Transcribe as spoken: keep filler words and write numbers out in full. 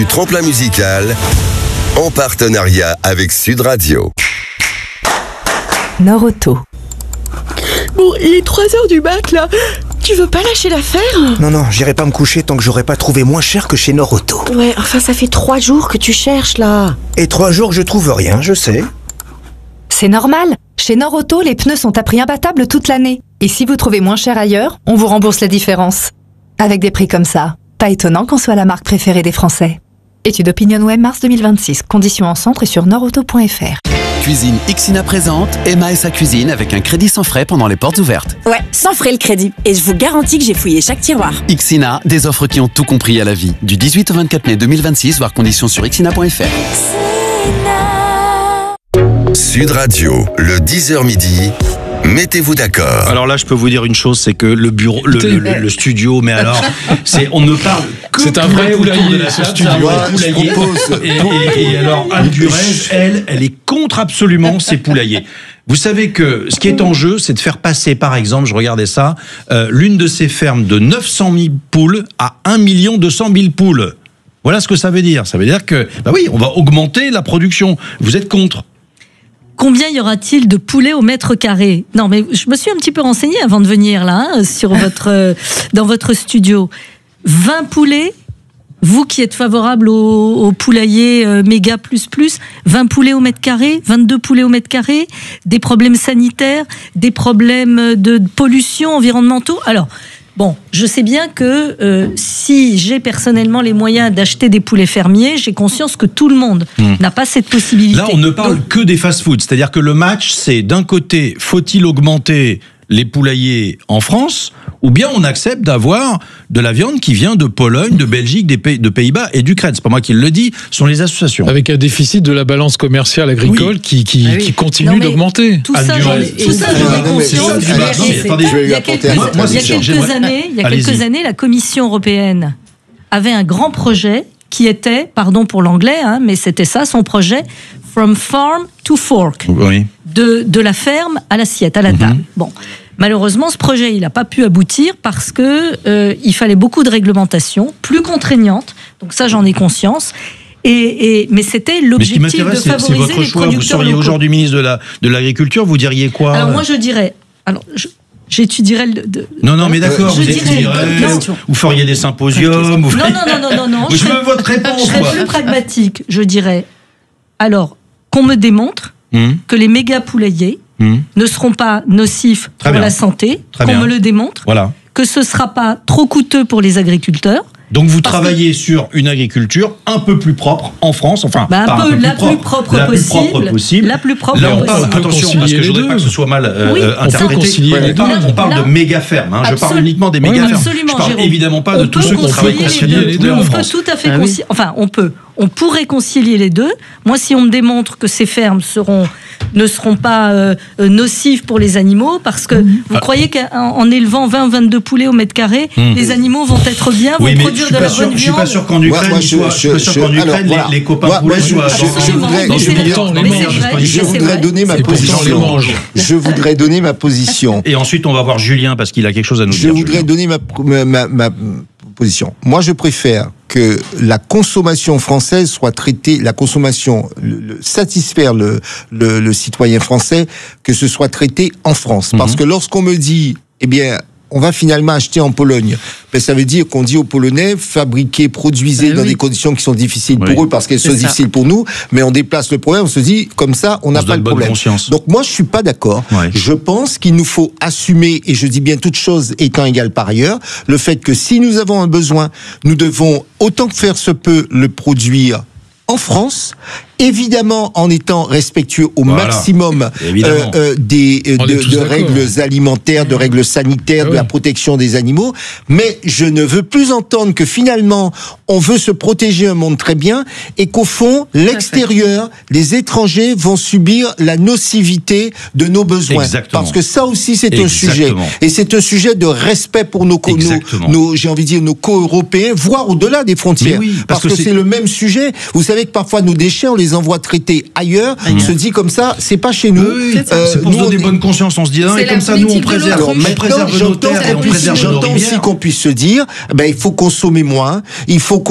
Du tremplin musical en partenariat avec Sud Radio. Norauto. Bon, il est trois heures du mat là. Tu veux pas lâcher l'affaire ? Non, non, j'irai pas me coucher tant que j'aurai pas trouvé moins cher que chez Norauto. Ouais, enfin ça fait trois jours que tu cherches là. Et trois jours que je trouve rien, je sais. C'est normal. Chez Norauto, les pneus sont à prix imbattable toute l'année. Et si vous trouvez moins cher ailleurs, on vous rembourse la différence. Avec des prix comme ça, pas étonnant qu'on soit la marque préférée des Français. Étude OpinionWay mars deux mille vingt-six. Conditions en centre et sur norauto point f r. Cuisine Ixina présente Emma et sa cuisine avec un crédit sans frais pendant les portes ouvertes. Ouais, sans frais le crédit. Et je vous garantis que j'ai fouillé chaque tiroir. Ixina, des offres qui ont tout compris à la vie. Du dix-huit au vingt-quatre mai deux mille vingt-six, voir conditions sur ixina point f r. Sud Radio, le dix heures midi. Mettez-vous d'accord. Alors là, je peux vous dire une chose, c'est que le bureau, le, le, le, le studio, mais alors, c'est, on ne parle que c'est un vrai poulailler, de ce studio. Poulailler. Et, et, et alors, Anne Durez, elle, elle est contre absolument ces poulaillers. Vous savez que ce qui est en jeu, c'est de faire passer, par exemple, je regardais ça, euh, l'une de ces fermes de neuf cent mille poules à un million deux cent mille poules. Voilà ce que ça veut dire. Ça veut dire que, bah oui, on va augmenter la production. Vous êtes contre ? Combien y aura-t-il de poulets au mètre carré ? Non, mais je me suis un petit peu renseignée avant de venir là, hein, sur votre, euh, dans votre studio. vingt poulets, vous qui êtes favorable au, au poulailler euh, méga plus plus, vingt poulets au mètre carré, vingt-deux poulets au mètre carré, des problèmes sanitaires, des problèmes de pollution environnementaux. Alors, bon, je sais bien que euh, si j'ai personnellement les moyens d'acheter des poulets fermiers, j'ai conscience que tout le monde mmh. n'a pas cette possibilité. Là, on ne parle Donc... que des fast-foods. C'est-à-dire que le match, c'est d'un côté, faut-il augmenter les poulaillers en France, ou bien on accepte d'avoir de la viande qui vient de Pologne, de Belgique, des pays, de Pays-Bas et d'Ukraine. C'est pas moi qui le dis, ce sont les associations. Avec un déficit de la balance commerciale agricole oui. qui, qui, ah oui. qui continue non, d'augmenter. Tout ça, j'en ai, tout ça, j'en ai conscience. Il y a quelques années, il y a quelques années, la Commission européenne avait un grand projet qui était, pardon pour l'anglais, hein, mais c'était ça son projet, From Farm to Fork, oui. de, de la ferme à l'assiette, à la table. Mm-hmm. Bon. Malheureusement, ce projet, il n'a pas pu aboutir parce que euh, il fallait beaucoup de réglementations, plus contraignantes. Donc ça, j'en ai conscience. Et, et mais c'était l'objectif mais ce qui m'intéresse, de favoriser c'est, c'est votre les choix. producteurs Vous seriez locaux. Aujourd'hui ministre de la de l'agriculture, vous diriez quoi ? Alors moi, je dirais. Alors, je, J'étudierais le. De... Non, non, mais d'accord, je vous étudierez, vous feriez des symposiums. Vous... Non, non, non, non, non, non. Je, je veux votre réponse. Je serais plus pragmatique. Je dirais, alors, qu'on me démontre mmh. que les méga poulaillers mmh. ne seront pas nocifs Très pour bien. la santé, Très qu'on bien. me le démontre, voilà. que ce ne sera pas trop coûteux pour les agriculteurs. Donc vous travaillez que... sur une agriculture un peu plus propre en France, enfin bah un pas peu, un peu plus la, propre, plus propre la possible, plus propre possible. La plus propre Là on possible. parle, attention, parce que je voudrais pas que ce soit mal euh, oui, interprété. On, on parle, on parle de méga fermes. Hein. Je parle uniquement des méga fermes. Absolument, je parle Jérôme. évidemment pas de on tous ceux qui travaillent concilier les deux en France. On peut tout à fait ah oui. concilier. Enfin, on peut. On pourrait concilier les deux. Moi, si on me démontre que ces fermes seront ne seront pas euh, nocives pour les animaux, parce que mmh. vous ah. croyez qu'en en élevant vingt ou vingt-deux poulets au mètre carré, mmh. les animaux vont être bien, oui, vont produire de la bonne viande. Je suis pas sûr qu'en Ukraine, moi, moi, je, je, je, je, alors, les, voilà. les copains moi, poulets moi, soient je, je voudrais, dans je voudrais, je voudrais donner ma position. Je voudrais donner ma position. Et ensuite, on va voir Julien parce qu'il a quelque chose à nous dire. Je voudrais donner ma ma ma position. Moi, je préfère que la consommation française soit traitée, la consommation, le, le, satisfaire le, le, le citoyen français, que ce soit traité en France. Mm-hmm. Parce que lorsqu'on me dit, eh bien, on va finalement acheter en Pologne, ben, ça veut dire qu'on dit aux Polonais, fabriquez, produisez ben dans oui. des conditions qui sont difficiles oui. pour eux, parce qu'elles sont ça. difficiles pour nous, mais on déplace le problème, on se dit, comme ça, on n'a pas le problème. Conscience. Donc moi, je suis pas d'accord. Ouais. Je pense qu'il nous faut assumer, et je dis bien toutes choses étant égales par ailleurs, le fait que si nous avons un besoin, nous devons, autant que faire se peut, le produire en France, évidemment en étant respectueux au voilà. maximum euh, euh, des euh, de, de règles alimentaires, de règles sanitaires, ah oui. de la protection des animaux, mais je ne veux plus entendre que finalement on veut se protéger un monde très bien et qu'au fond l'extérieur, les étrangers vont subir la nocivité de nos besoins. Exactement. Parce que ça aussi c'est Exactement. un sujet, et c'est un sujet de respect pour nos, co- nos, nos j'ai envie de dire nos co-européens, voire au-delà des frontières, oui, parce, parce que, que c'est... c'est le même sujet. Vous savez que parfois nos déchets on les envoie traiter ailleurs, on se dit comme ça, c'est pas chez nous. Oui, c'est, euh, c'est pour nous, se donner bonne conscience, on se dit, hein, et comme ça, nous, on préserve, on préserve nos terres et on préserve nos rivières. J'entends aussi qu'on puisse se dire, ben, il faut consommer moins, il faut